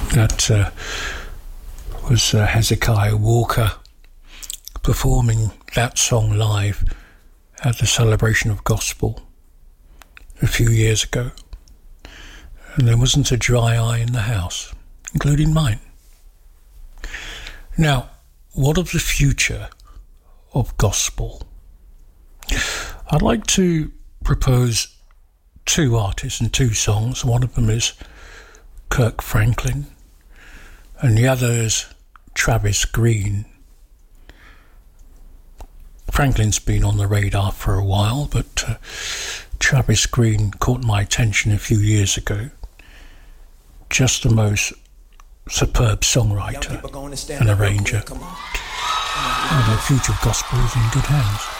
That was Hezekiah Walker performing that song live at the Celebration of Gospel a few years ago. And there wasn't a dry eye in the house, including mine. Now, what of the future of gospel? I'd like to propose two artists and two songs. One of them is Kirk Franklin, and the other is Travis Green. Franklin's been on the radar for a while, but Travis Green caught my attention a few years ago. Just the most superb songwriter and arranger. And the future of gospel is in good hands.